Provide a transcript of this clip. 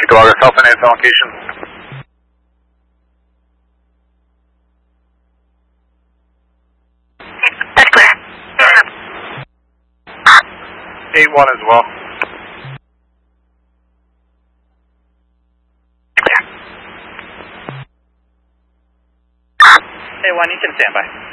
Chicago, self-finance allocation. That's clear. 8-1 as well. Clear. 8-1, you can stand by.